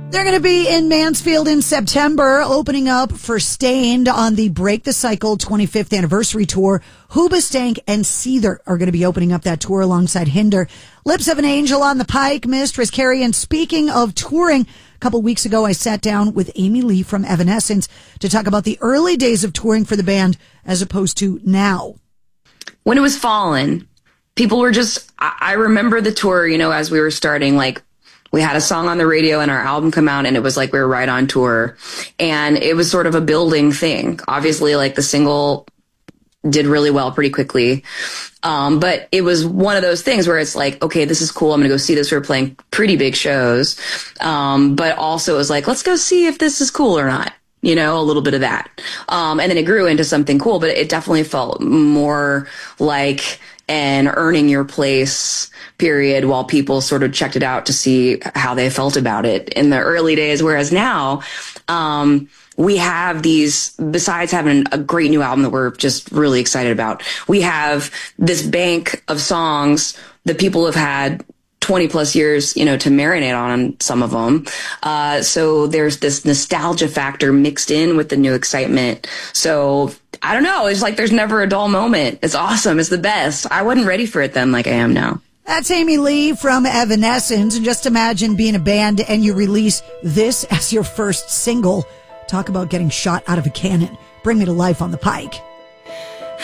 They're going to be in Mansfield in September, opening up for Stained on the Break the Cycle 25th anniversary tour. Hoobastank and Seether are going to be opening up that tour alongside Hinder. Lips of an Angel on the Pike, Mistress Carrie. And speaking of touring, a couple weeks ago, I sat down with Amy Lee from Evanescence to talk about the early days of touring for the band as opposed to now. When it was Fallen, people were just, I remember the tour, as we were starting, like, we had a song on the radio and our album come out and it was like we were right on tour. And it was sort of a building thing. Obviously, like the single did really well pretty quickly. But it was one of those things where it's like, okay, this is cool. I'm going to go see this. We were playing pretty big shows. But also it was like, let's go see if this is cool or not. A little bit of that. And then it grew into something cool, but it definitely felt more like an earning your place period while people sort of checked it out to see how they felt about it in the early days. Whereas now, we have these, besides having a great new album that we're just really excited about, we have this bank of songs that people have had 20 plus years, to marinate on some of them. So there's this nostalgia factor mixed in with the new excitement. So I don't know. It's like there's never a dull moment. It's awesome. It's the best. I wasn't ready for it then like I am now. That's Amy Lee from Evanescence. And just imagine being a band and you release this as your first single. Talk about getting shot out of a cannon. Bring Me to Life on the Pike.